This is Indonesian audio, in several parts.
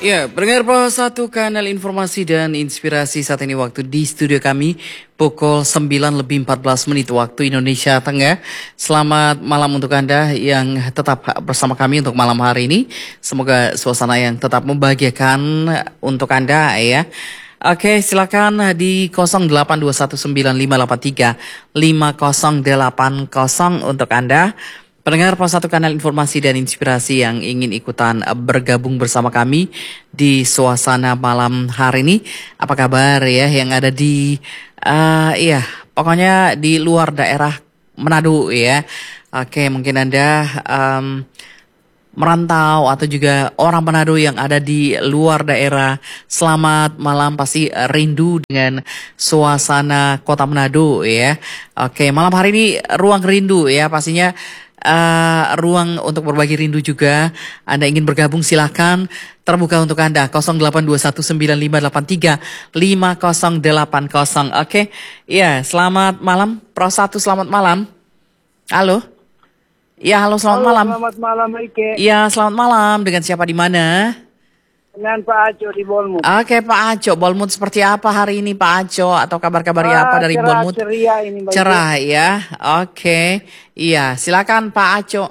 Ya, pendengar Pro 1 Kanal Informasi dan Inspirasi, saat ini waktu di studio kami pukul 9:14 waktu Indonesia Tengah. Selamat malam untuk Anda yang tetap bersama kami untuk malam hari ini. Semoga suasana yang tetap membahagiakan untuk Anda ya. Oke, silakan di 082195835080 untuk Anda. Pendengar Pos 1 Kanal Informasi dan Inspirasi yang ingin ikutan bergabung bersama kami di suasana malam hari ini. Apa kabar ya yang ada di pokoknya di luar daerah Manado ya. Oke, mungkin Anda merantau atau juga orang Manado yang ada di luar daerah. Selamat malam, pasti rindu dengan suasana kota Manado ya. Oke, malam hari ini ruang rindu ya, pastinya ruang untuk berbagi rindu juga. Anda ingin bergabung silakan, terbuka untuk Anda 082195835080. Oke. Ya, selamat malam Pro 1, selamat malam. Halo. Ya, halo, selamat malam. Selamat malam, Ike. Ya, selamat malam. Dengan siapa di mana? Dengan Pak Aco di Bolmut. Oke, Pak Aco. Bolmut seperti apa hari ini, Pak Aco? Atau kabar-kabarnya apa dari Bolmut? Ceria ini, Mbak. Cerah ya. Oke. Iya, silakan Pak Aco.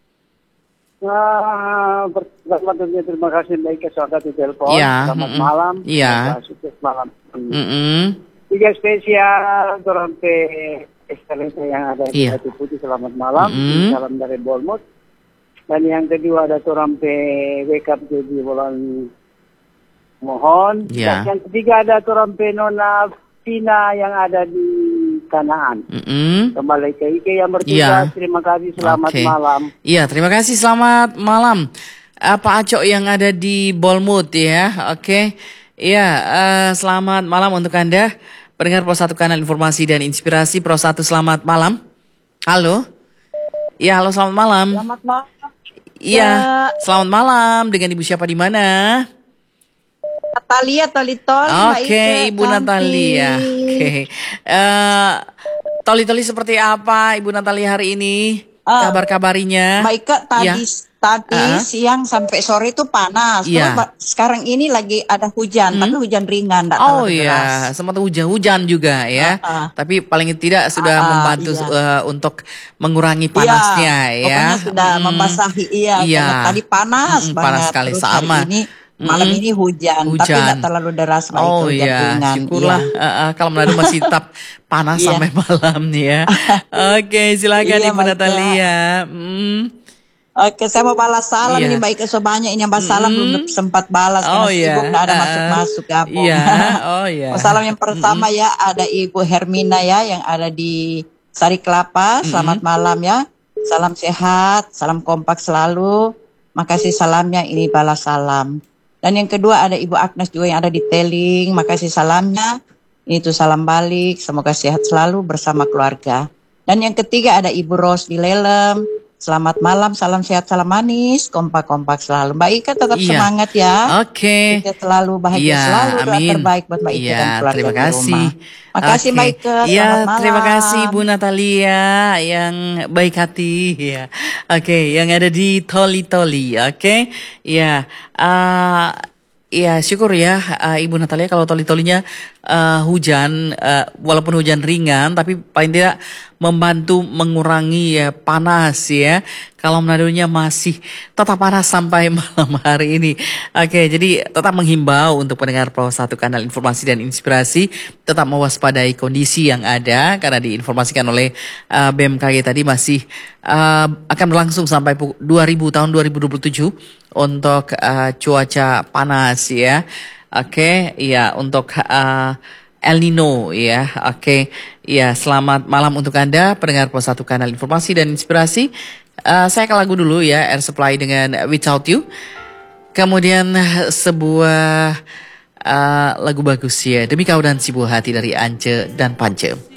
Pertama tentunya terima kasih Mbak Ike sudah di telepon. Ya, Selamat malam. Iya. Sukses malam. Tiga spesial Toronte Estelita yang ada di Batu Putih. Selamat malam. Salam dari Bolmut. Dan yang kedua ada Torampe Wake Up Jadi Bolan Mohon. Dan yang ketiga ada Torampe Nona Pina yang ada di Kanaan. Kembali ke Ike yang bertugas. Terima kasih, selamat malam. Iya, terima kasih, selamat malam. Pak Aco yang ada di Bolmut ya. Oke. Iya, selamat malam untuk Anda. Pendengar Pro 1 Kanal Informasi dan Inspirasi. Pro 1, selamat malam. Halo. Iya, halo, selamat malam. Selamat malam. Iya, selamat malam. Dengan Ibu siapa di mana? Natalia Tolitol. Oke, Ibu Natalia. Oke. Toli-toli seperti apa Ibu Natalia hari ini? Kabar-kabarinya? Baik, tadi siang sampai sore itu panas. Sekarang ini lagi ada hujan, tapi hujan ringan. Sempat hujan juga ya. Tapi paling tidak sudah membantu untuk mengurangi panasnya ya. Pokoknya sudah membasahi karena tadi panas banget. Panas sekali. Terus sama. Malam ini hujan, tapi tidak terlalu deras. Hujan ringan. Syukurlah. Kalau Manado masih tetap panas sampai malam nih ya. Oke, silakan Ibu Natalia. Oke, saya mau balas salam ini baik banyak ini yang balas salam belum sempat balas karena sibuk nggak ada masuk gabung. Salam yang pertama ya ada Ibu Hermina ya yang ada di Sari Kelapa. Selamat malam ya. Salam sehat, salam kompak selalu. Makasih salamnya, ini balas salam. Dan yang kedua ada Ibu Agnes juga yang ada di Teling. Makasih salamnya. Ini tuh salam balik. Semoga sehat selalu bersama keluarga. Dan yang ketiga ada Ibu Ros di Lelem. Selamat malam, salam sehat, salam manis, kompak-kompak selalu. Mbak Ika tetap semangat ya. Oke. Kita selalu bahagia selalu. Doa terbaik buat Mbak Ika dan keluarga terima kasih. Di rumah. Makasih Mbak Ika. Selamat malam. Terima kasih Bu Natalia yang baik hati ya. Oke, yang ada di Toli-Toli. Oke. Ya. Ya, syukur ya Ibu Natalia kalau toli-tolinya hujan, walaupun hujan ringan, tapi paling tidak membantu mengurangi panas ya. Kalau Manadonya masih tetap panas sampai malam hari ini. Oke, jadi tetap menghimbau untuk pendengar Pro 1 Kanal Informasi dan Inspirasi tetap mewaspadai kondisi yang ada karena diinformasikan oleh BMKG tadi masih akan berlangsung sampai tahun 2027 untuk cuaca panas ya. Oke, ya untuk El Nino ya. Oke, ya selamat malam untuk Anda pendengar Pro 1 Kanal Informasi dan Inspirasi. Saya ke lagu dulu ya, Air Supply dengan Without You. Kemudian sebuah lagu bagus ya, Demi Kau dan Si Buah Hati dari Ance dan Pance.